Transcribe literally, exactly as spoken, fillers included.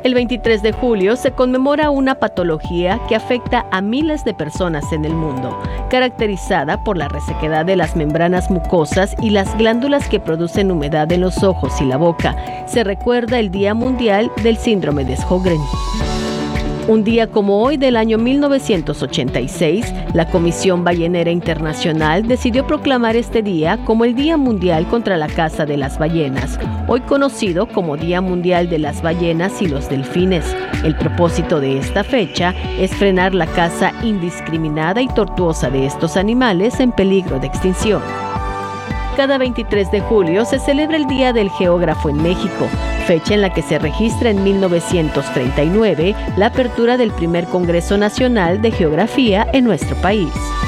El veintitrés de julio se conmemora una patología que afecta a miles de personas en el mundo, caracterizada por la resequedad de las membranas mucosas y las glándulas que producen humedad en los ojos y la boca. Se recuerda el Día Mundial del Síndrome de Sjögren. Un día como hoy del año mil novecientos ochenta y seis, la Comisión Ballenera Internacional decidió proclamar este día como el Día Mundial contra la Caza de las Ballenas, hoy conocido como Día Mundial de las Ballenas y los Delfines. El propósito de esta fecha es frenar la caza indiscriminada y tortuosa de estos animales en peligro de extinción. Cada veintitrés de julio se celebra el Día del Geógrafo en México, fecha en la que se registra en mil novecientos treinta y nueve la apertura del primer Congreso Nacional de Geografía en nuestro país.